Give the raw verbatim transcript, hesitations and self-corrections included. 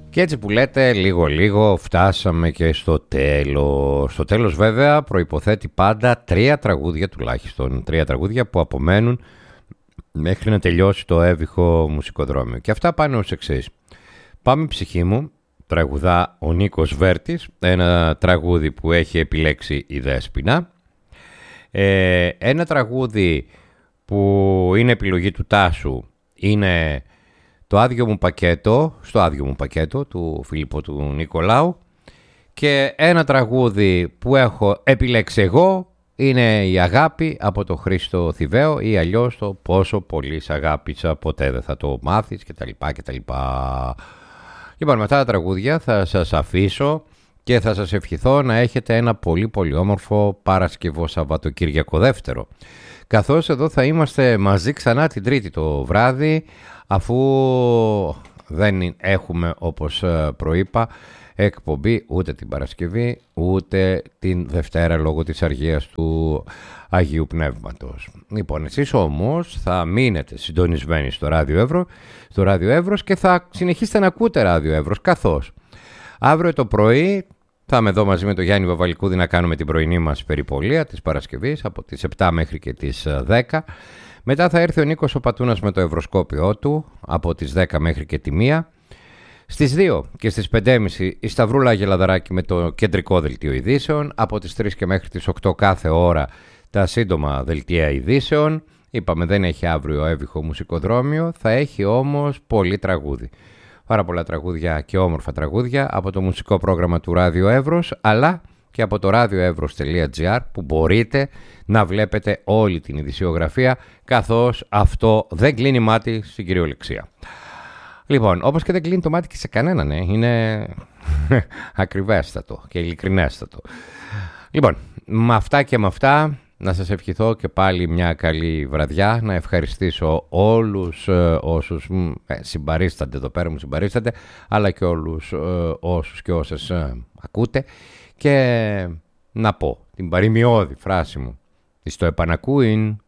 Και έτσι που λέτε, λίγο λίγο φτάσαμε και στο τέλος. Στο τέλος βέβαια προϋποθέτει πάντα τρία τραγούδια τουλάχιστον. Τρία τραγούδια που απομένουν μέχρι να τελειώσει το έβυχο μουσικοδρόμιο. Και αυτά πάνε ως εξής. Πάμε ψυχή μου, τραγουδά ο Νίκος Βέρτης, ένα τραγούδι που έχει επιλέξει η Δέσποινα. Ε, ένα τραγούδι που είναι επιλογή του Τάσου είναι το άδειο μου πακέτο, στο άδειο μου πακέτο του Φίλιππο του Νικολάου. Και ένα τραγούδι που έχω επιλέξει εγώ είναι η Αγάπη από το Χρήστο Θηβαίο ή αλλιώς το Πόσο πολύ σ' αγάπησα, ποτέ δεν θα το μάθεις κτλ. κτλ. Λοιπόν, με αυτά τα τραγούδια θα σας αφήσω και θα σας ευχηθώ να έχετε ένα πολύ πολύ όμορφο Παρασκευό Σαββατοκύριακο δεύτερο. Καθώς εδώ θα είμαστε μαζί ξανά την Τρίτη το βράδυ, αφού δεν έχουμε, όπως προείπα, εκπομπή ούτε την Παρασκευή ούτε την Δευτέρα λόγω της αργίας του Αγίου Πνεύματος. Λοιπόν, εσείς όμως θα μείνετε συντονισμένοι στο Ράδιο Εύρο, στο Ράδιο Εύρος και θα συνεχίσετε να ακούτε Ράδιο Εύρος, καθώς αύριο το πρωί θα είμαι εδώ μαζί με τον Γιάννη Βαβαλικούδη να κάνουμε την πρωινή μας περιπολία της Παρασκευής από τις επτά μέχρι και τις δέκα. Μετά θα έρθει ο Νίκος ο Πατούνας με το ευρωσκόπιό του από τις δέκα μέχρι και τη μία. Στις δύο και στις πέντε και μισή η Σταυρούλα Αγελαδαράκη με το κεντρικό δελτίο ειδήσεων. Από τις τρεις και μέχρι τις οκτώ κάθε ώρα τα σύντομα δελτία ειδήσεων. Είπαμε δεν έχει αύριο έβυχο μουσικοδρόμιο, θα έχει όμως πολύ τραγούδι. Πάρα πολλά τραγούδια και όμορφα τραγούδια από το μουσικό πρόγραμμα του Ράδιο Εύρος, αλλά και από το radioevros τελεία gr που μπορείτε να βλέπετε όλη την ειδησιογραφία, καθώς αυτό δεν κλείνει μάτι στην κυριολεξία. Λοιπόν, όπως και δεν κλείνει το μάτι και σε κανέναν, ε, είναι ακριβέστατο και ειλικρινέστατο. Λοιπόν, με αυτά και με αυτά να σας ευχηθώ και πάλι μια καλή βραδιά, να ευχαριστήσω όλους ε, όσους ε, συμπαρίστανται εδώ πέρα, μου συμπαρίστανται, αλλά και όλους ε, όσους και όσες ε, ακούτε, και να πω την παροιμιώδη φράση μου, στο επανακούειν